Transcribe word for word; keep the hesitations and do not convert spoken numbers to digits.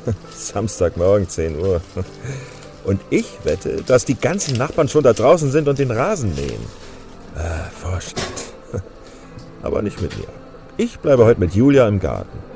Samstagmorgen, zehn Uhr. Und ich wette, dass die ganzen Nachbarn schon da draußen sind und den Rasen mähen. Ah, Vorstadt. Aber nicht mit mir. Ich bleibe heute mit Julia im Garten.